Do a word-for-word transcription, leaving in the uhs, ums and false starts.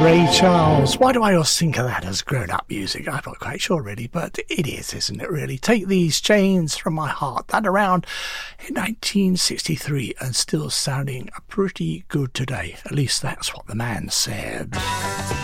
Ray Charles. Why do I always think of that as grown-up music? I'm not quite sure really, but it is, isn't it really? Take These Chains From My Heart. That around in nineteen sixty-three and still sounding pretty good today. At least that's what the man said.